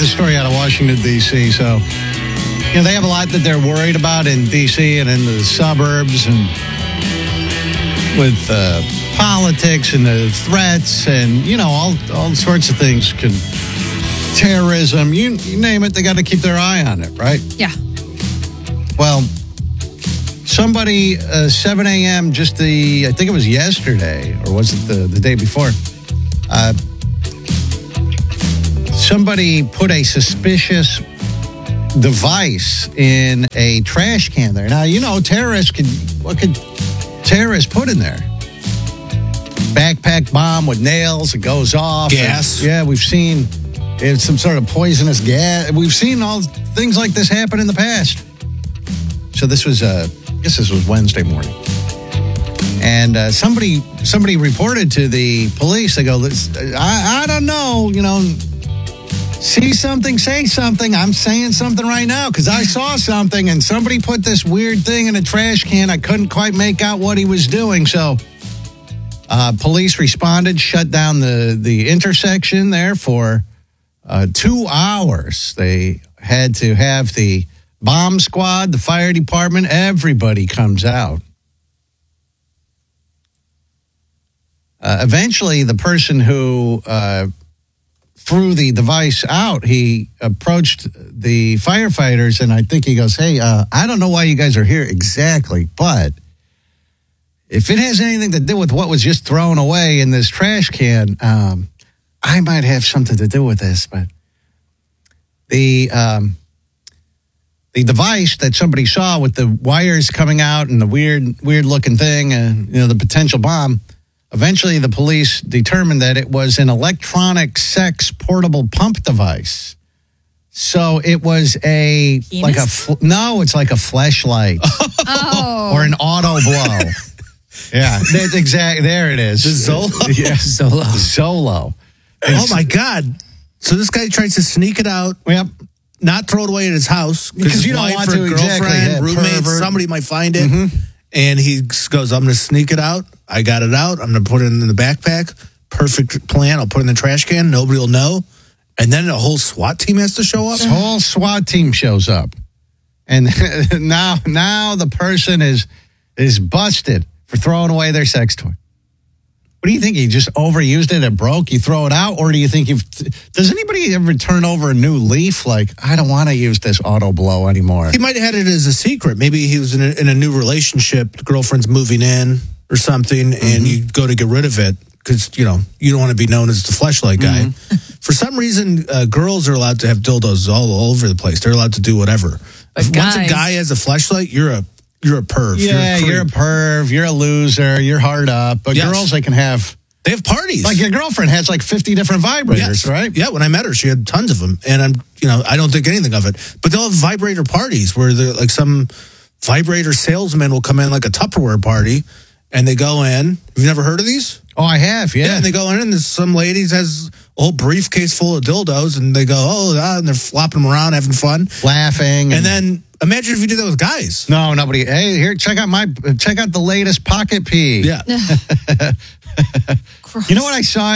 story out of Washington, D.C. So, they have a lot that they're worried about in D.C. and in the suburbs and with politics and the threats and, all sorts of things. Terrorism, you name it, they got to keep their eye on it, right? Yeah. Well, somebody, 7 a.m., I think it was yesterday, or was it the day before? Somebody put a suspicious device in a trash can there. Now, what could terrorists put in there? Backpack bomb with nails, it goes off. Gas. Yeah, we've seen some sort of poisonous gas. We've seen all things like this happen in the past. So this was, I guess this was Wednesday morning. And somebody reported to the police. They go, I don't know, see something, say something. I'm saying something right now because I saw something and somebody put this weird thing in a trash can. I couldn't quite make out what he was doing. So police responded, shut down the intersection there for 2 hours. They had to have the bomb squad, the fire department, everybody comes out. Eventually, the person who threw the device out, he approached the firefighters, and I think he goes, hey, I don't know why you guys are here exactly, but if it has anything to do with what was just thrown away in this trash can, I might have something to do with this. But the device that somebody saw with the wires coming out and the weird looking thing and the potential bomb, eventually the police determined that it was an electronic sex portable pump device. So it was it's like a fleshlight or an auto blow. Yeah, that's exactly. There it is. The Zolo? Yeah. Zolo. Oh my God. So this guy tries to sneak it out. Yep. Not throw it away at his house because you don't want to. Girlfriend, roommate, somebody might find it. Mm-hmm. And he goes, I'm going to sneak it out. I got it out. I'm going to put it in the backpack. Perfect plan. I'll put it in the trash can. Nobody will know. And then a whole SWAT team has to show up? This whole SWAT team shows up. And now the person is busted for throwing away their sex toy. What do you think? He just overused it, it broke, you throw it out? Or do you think does anybody ever turn over a new leaf? Like, I don't want to use this auto blow anymore. He might have had it as a secret. Maybe he was in a new relationship, the girlfriend's moving in or something, and you go to get rid of it because, you don't want to be known as the fleshlight guy. Mm-hmm. For some reason, girls are allowed to have dildos all over the place. They're allowed to do whatever. Once a guy has a fleshlight, you're a perv. Yeah, you're a perv. You're a loser. You're hard up. But girls, they have parties. Like your girlfriend has like 50 different vibrators, right? Yeah, when I met her, she had tons of them. And I don't think anything of it. But they'll have vibrator parties where they're like some vibrator salesman will come in like a Tupperware party and they go in. Have you never heard of these? Oh, I have, yeah. Yeah, and they go in and some ladies has a whole briefcase full of dildos and they go, and they're flopping them around, having fun. Laughing. And then imagine if you did that with guys. No, nobody. Hey, here, check out the latest pocket pee. Yeah. You know what I saw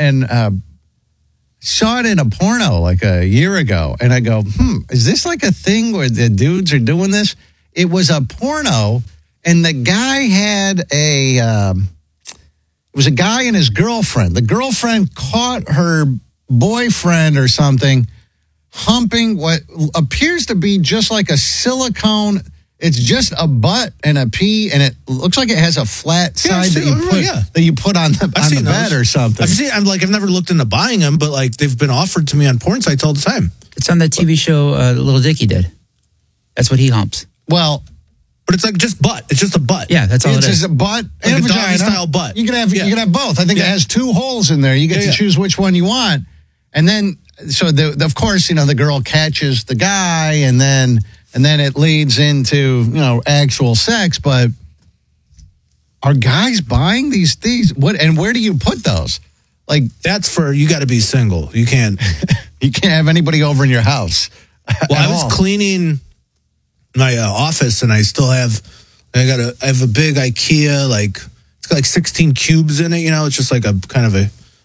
saw it in a porno like a year ago, and I go, is this like a thing where the dudes are doing this? It was a porno, and the guy had it was a guy and his girlfriend. The girlfriend caught her boyfriend or something humping what appears to be just like a silicone. It's just a butt and a pee, and it looks like it has a flat side that you put on the bed or something. I've never looked into buying them, but like they've been offered to me on porn sites all the time. It's on that TV show Little Dicky did. That's what he humps. Well, but it's like just butt. It's just a butt. Yeah, that's all it is. It's just a butt and like a vagina style butt. You can have both. I think it has two holes in there. You get to choose which one you want, and then so of course the girl catches the guy, and then it leads into actual sex. But are guys buying these things? What and where do you put those? Like that's for you got to be single. You can't have anybody over in your house. Well, I was cleaning my office, and I still have I have a big IKEA, like it's got like 16 cubes in it. It's just like a kind of a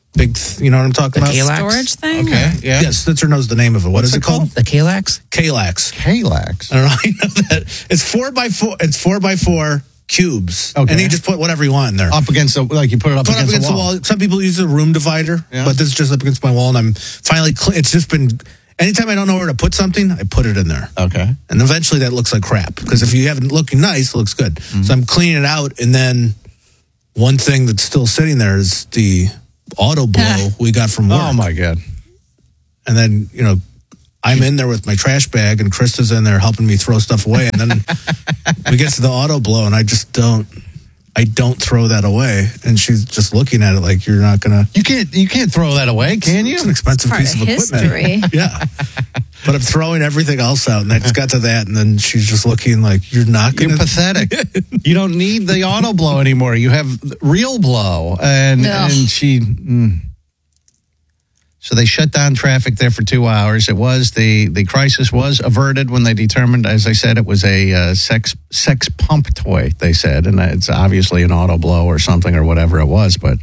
big, you know what I'm talking about? Kalax? Storage thing? Okay, yeah. Yes, Stitzer knows the name of it. What is it called? The Kalax? Kalax. Kalax. I don't know how you know that. It's 4x4. It's 4x4 cubes. Okay. And you just put whatever you want in there. Up against the, like you put it up against the wall. Some people use a room divider, Yeah. but this is just up against my wall, and I'm finally, it's just been, anytime I don't know where to put something, I put it in there. Okay. And eventually that looks like crap, because if you have it looking nice, it looks good. Mm-hmm. So I'm cleaning it out, and then one thing that's still sitting there is the auto blow we got from work. Oh my God. And then, you know, I'm in there with my trash bag, and Krista's in there helping me throw stuff away. And then we get to the auto blow, and I don't throw that away. And she's just looking at it like, you're not going to. You can't throw that away, can you? It's an expensive Part piece of of equipment. history. Yeah. But I'm throwing everything else out, and I just got to that, and then she's just looking like, you're not going You're to. pathetic. You don't need the auto blow anymore. You have real blow. And she. So they shut down traffic there for 2 hours. It was the crisis was averted when they determined, as I said, it was a sex pump toy, they said. And it's obviously an auto blow or something or whatever it was. But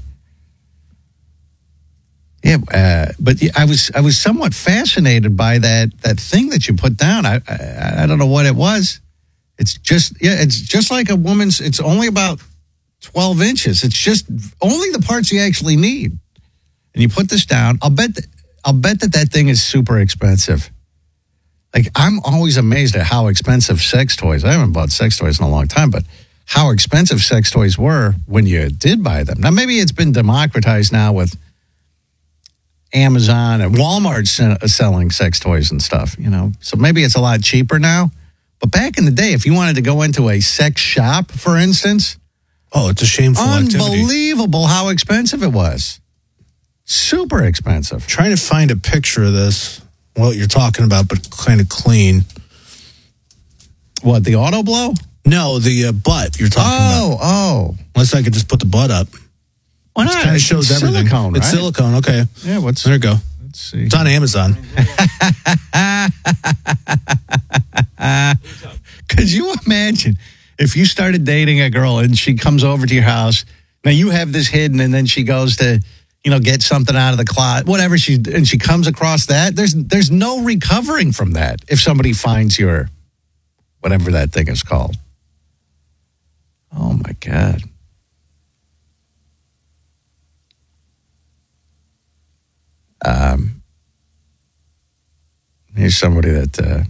yeah, but I was somewhat fascinated by that thing that you put down. I don't know what it was. It's just like a woman's. It's only about 12 inches. It's just only the parts you actually need. And you put this down. I'll bet that thing is super expensive. Like, I'm always amazed at how expensive sex toys. I haven't bought sex toys in a long time, but how expensive sex toys were when you did buy them. Now, maybe it's been democratized now with Amazon and Walmart selling sex toys and stuff, you know. So maybe it's a lot cheaper now. But back in the day, if you wanted to go into a sex shop, for instance, Oh, it's a shameful activity. unbelievable how expensive it was. Super expensive. Trying to find a picture of this, what you're talking about, but kind of clean. What, the auto blow? No, the butt you're talking about. Oh. Unless I could just put the butt up. Why It not? kind of shows It's everything. silicone, right? It's silicone, okay. Yeah, There you go. let's see. It's on Amazon. Could you imagine if you started dating a girl and she comes over to your house? Now you have this hidden, and then she goes to, you know, get something out of the closet, whatever and she comes across that. There's no recovering from that if somebody finds your, whatever that thing is called. Oh my God. Here's somebody that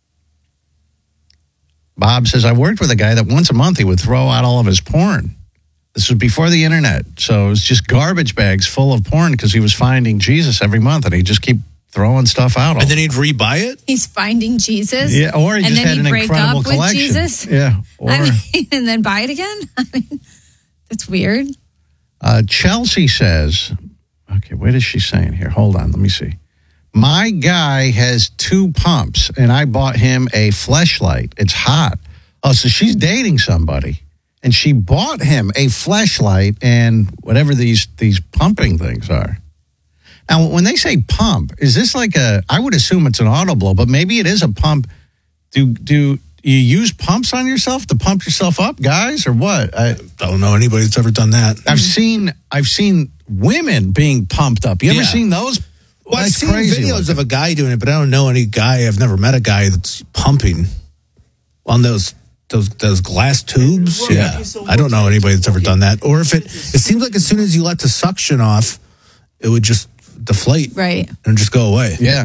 Bob says, I worked with a guy that once a month he would throw out all of his porn. This was before the internet. So it was just garbage bags full of porn because he was finding Jesus every month, and he'd just keep throwing stuff out. And then he'd rebuy it? He's finding Jesus. Yeah, or he and just then had an he'd break incredible up collection. with Jesus. Yeah. Or, I mean, and then buy it again. I mean, that's weird. Chelsea says, okay, what is she saying here? Hold on, let me see. My guy has 2 pumps, and I bought him a fleshlight. It's hot. Oh, so she's dating somebody, and she bought him a fleshlight and whatever these pumping things are. Now, when they say pump, is this like I would assume it's an auto blow, but maybe it is a pump. Do you use pumps on yourself to pump yourself up, guys, or what? I don't know anybody that's ever done that. I've seen women being pumped up. You ever seen those? Well, I've That's seen crazy videos looking. of a guy doing it, but I don't know any guy. I've never met a guy that's pumping on those glass tubes. Yeah, I don't know anybody that's ever done that. Or if it seems like as soon as you let the suction off, it would just deflate, Right, and just go away. Yeah.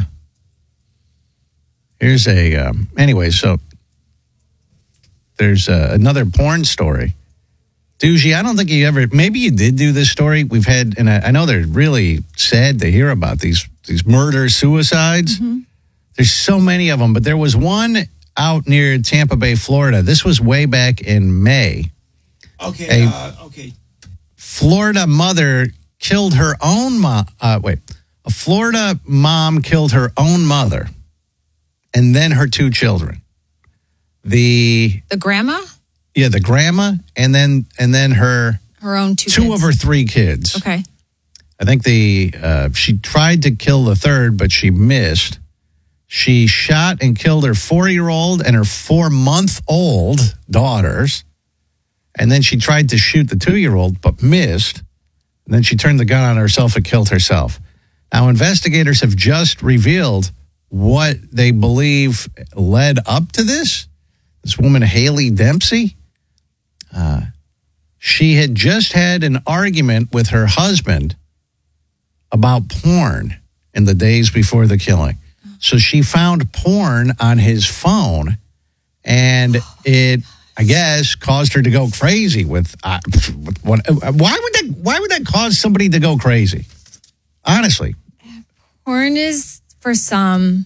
Here's anyway, so there's another porn story. Doogie, I don't think you ever, maybe you did do this story. We've had, and I know they're really sad to hear about these murder suicides. Mm-hmm. There's so many of them, but there was one out near Tampa Bay, Florida. This was way back in May. Okay. Florida mother killed her own mom. A Florida mom killed her own mother and then her 2 children. The grandma. Yeah, the grandma, and then her own 2 2 kids. of her 3 kids. Okay. I think she tried to kill the 3rd, but she missed. She shot and killed her 4-year-old and her 4-month-old daughters, and then she tried to shoot the 2-year-old, but missed. And then she turned the gun on herself and killed herself. Now, investigators have just revealed what they believe led up to this. This woman, Haley Dempsey, she had just had an argument with her husband about porn in the days before the killing. So she found porn on his phone, and it, I guess, caused her to go crazy with what? Why would that cause somebody to go crazy? Honestly, Porn is for some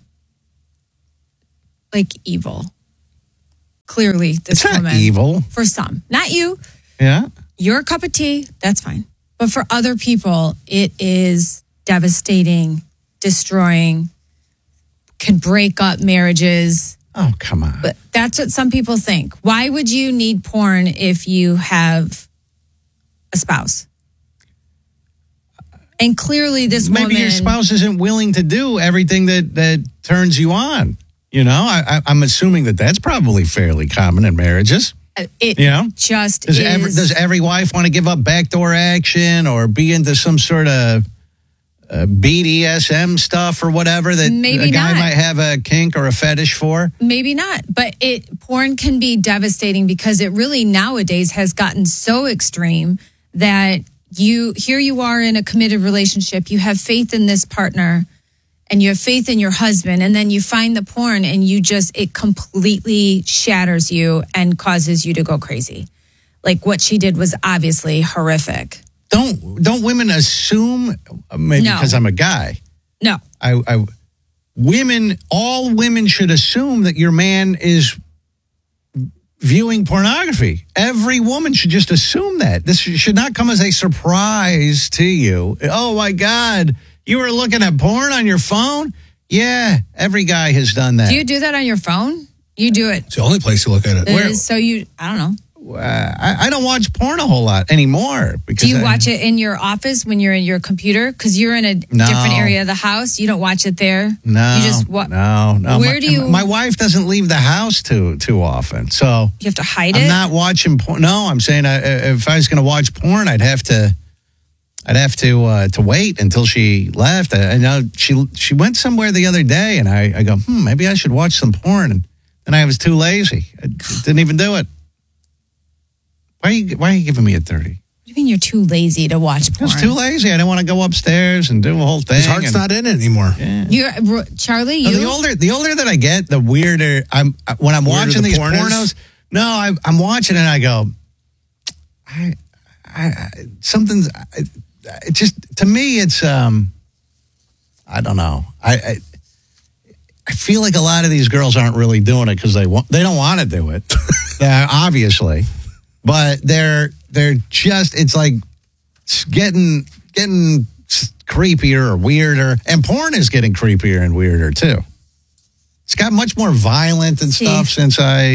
like evil. Clearly, this it's woman. not evil. For some, not you. Yeah. Your cup of tea, that's fine. But for other people, it is devastating, destroying, can break up marriages. Oh, come on. But that's what some people think. Why would you need porn if you have a spouse? And clearly this Maybe woman... your spouse isn't willing to do everything that turns you on. You know, I'm assuming that's probably fairly common in marriages. It You know? just Does is... does every wife want to give up backdoor action or be into some sort of BDSM stuff or whatever that Maybe a guy not. might have a kink or a fetish for? Maybe not, but porn can be devastating because it really nowadays has gotten so extreme that here you are in a committed relationship, you have faith in this partner and you have faith in your husband, and then you find the porn and it completely shatters you and causes you to go crazy. Like what she did was obviously horrific. Don't women assume, maybe No. because I'm a guy, No. all women should assume that your man is viewing pornography. Every woman should just assume that. This should not come as a surprise to you. Oh my God, you were looking at porn on your phone? Yeah, every guy has done that. Do you do that on your phone? You do it. It's the only place you look at it. I don't know. I don't watch porn a whole lot anymore. Because Do you watch it in your office when you're in your computer? Because you're in a different area of the house. You don't watch it there. No, You just no. Where do you? My wife doesn't leave the house too often, so You have to hide I'm it. not watching porn. No, I'm saying if I was going to watch porn, I'd have to wait until she left. I know she went somewhere the other day, and I go, maybe I should watch some porn, and then I was too lazy. I didn't even do it. Why are you giving me a 30? What do you mean you're too lazy to watch I porn? was too lazy. I didn't want to go upstairs and do a whole thing. His heart's not in it anymore. You're Charlie. No, You the older that I get, the weirder when I'm watching the these porn is? pornos. No, I'm watching it and I go, something's. It just, to me, it's I don't know. I feel like a lot of these girls aren't really doing it because they don't want to do it, obviously, but they're just, it's like getting creepier or weirder, and porn is getting creepier and weirder too. It's got much more violent and stuff since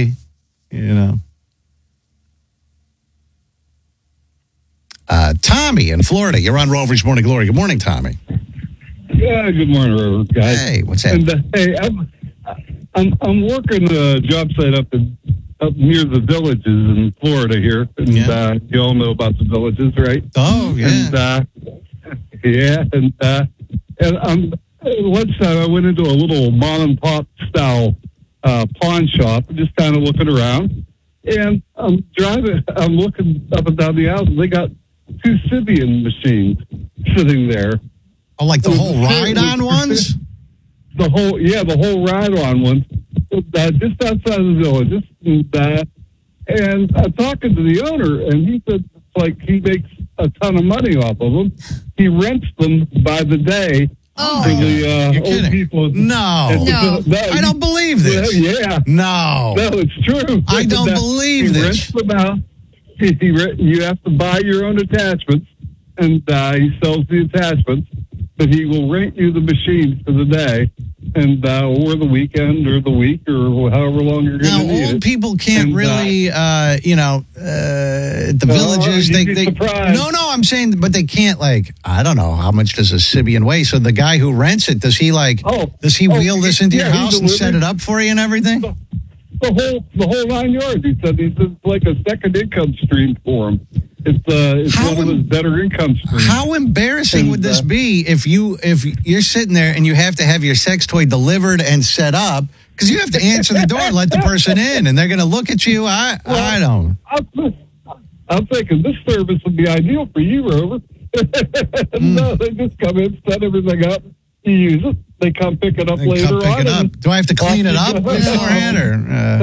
Tommy in Florida, you're on Rover's Morning Glory. Good morning, Tommy. Yeah, good morning, Rover, guys. Hey, what's that? And hey, I'm working a job site up near the Villages in Florida here, and you all know about the Villages, right? Oh yeah, and lunchtime I went into a little mom and pop style pawn shop, just kind of looking around, and I'm looking up and down the aisle, and they got 2 Sybian machines sitting there. oh, like the whole ride-on ones. The whole ride-on ones, just outside of the Villages. And I'm talking to the owner, and he said like he makes a ton of money off of them. He rents them by the day for the You're old kidding. people. No. I don't believe this. Yeah. No. No, it's true. I don't believe he this. Rents them out. You have to buy your own attachments, and he sells the attachments, but he will rent you the machine for the day, and or the weekend, or the week, or however long you're going Now, to need old it. people can't And, really, the Villages. you'd be surprised. No, I'm saying, but they can't, like, I don't know, how much does a Sybian weigh? So the guy who rents it, does he wheel this into your house and set it up for you and everything? The whole 9 yards. He said it's like a second income stream for him. It's How one of his better income streams. How embarrassing would this be if you're sitting there and you have to have your sex toy delivered and set up because you have to answer the door and let the person in, and they're going to look at you? I don't. I'm thinking this service would be ideal for you, Rover. No, they just come in, set everything up, you use it. They come pick it up later Come pick on. it up. Do I have to clean it up beforehand, or?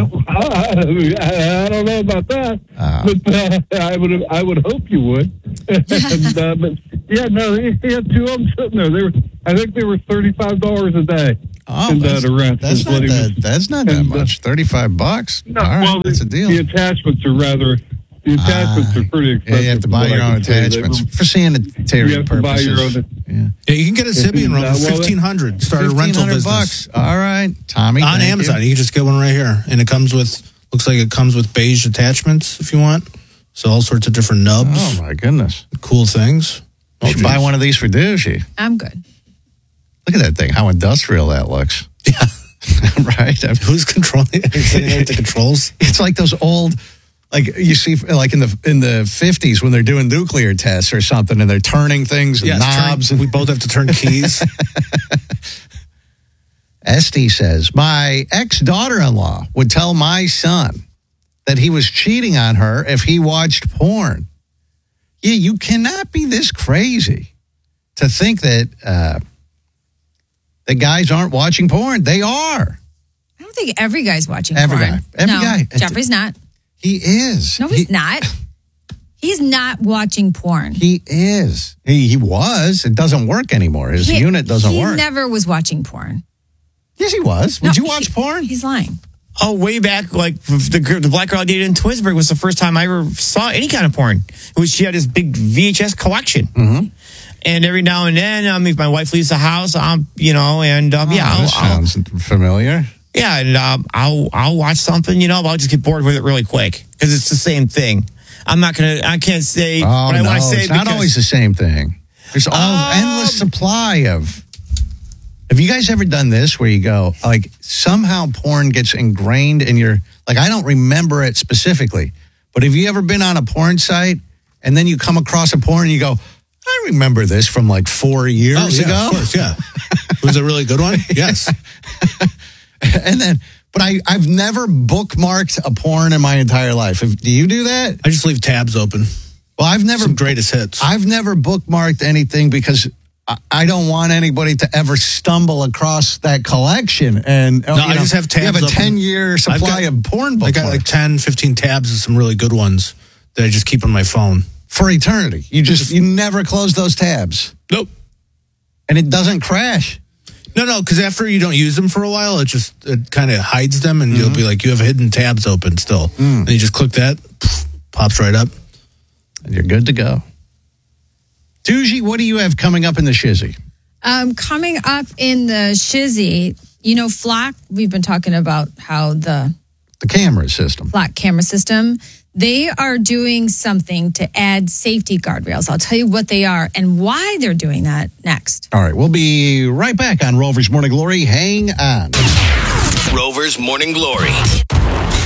I don't know about that, but I would hope you would. But yeah, no, he had two of them sitting there. I think they were $35 a day. Oh, to rent. That's not that much. $35. No, all right, well, that's a deal. The attachments are pretty expensive. Yeah, you have to buy your own attachments for sanitary You have to buy your purposes. own. Yeah, you can get a Sybian Rover, $1,500. Start a rental business. All right, Tommy. On Amazon. You can just get one right here. And it comes looks like it comes with beige attachments if you want. So all sorts of different nubs. Oh, my goodness. Cool things. You should buy one of these for Douchey. I'm good. Look at that thing, how industrial that looks. Yeah. Right? Who's controlling it? The controls? It's like those old, like you see, like in the 50s when they're doing nuclear tests or something, and they're turning things and knobs. We both have to turn keys. Esty says, my ex-daughter-in-law would tell my son that he was cheating on her if he watched porn. Yeah, you cannot be this crazy to think that the guys aren't watching porn. They are. I don't think every guy's watching Every porn. guy. Every guy. Jeffrey's not. He is. No, he's not. He's not watching porn. He is. He was. It doesn't work anymore. His unit doesn't work. He never was watching porn. Yes, he was. Would you watch porn? He's lying. Oh, way back, like the black girl I dated in Twinsburg was the first time I ever saw any kind of porn. She had this big VHS collection. Mm-hmm. And every now and then, if my wife leaves the house, This sounds familiar. Yeah, and I'll watch something, but I'll just get bored with it really quick because it's the same thing. I can't say what I want to say. It's not always the same thing. There's endless supply of. Have you guys ever done this where you go, like, somehow porn gets ingrained in your, like, I don't remember it specifically, but have you ever been on a porn site and then you come across a porn and you go, I remember this from like 4 years ago? Of course, yeah. Was it a really good one? Yes. And then, but I've never bookmarked a porn in my entire life. Do you do that? I just leave tabs open. Well, I've never. Some greatest hits. I've never bookmarked anything because I don't want anybody to ever stumble across that collection. And I just have tabs. You have a open. 10-year supply of porn bookmarks. I got like 10, 15 tabs of some really good ones that I just keep on my phone. For eternity. You never close those tabs. Nope. And it doesn't crash. No, because after you don't use them for a while, it kind of hides them, and you'll be like, you have hidden tabs open still. And you just click that, pops right up. And you're good to go. Doogie, what do you have coming up in the shizzy? Coming up in the shizzy, Flock, we've been talking about how the camera system. Flock camera system, they are doing something to add safety guardrails. I'll tell you what they are and why they're doing that next. All right, we'll be right back on Rover's Morning Glory. Hang on. Rover's Morning Glory.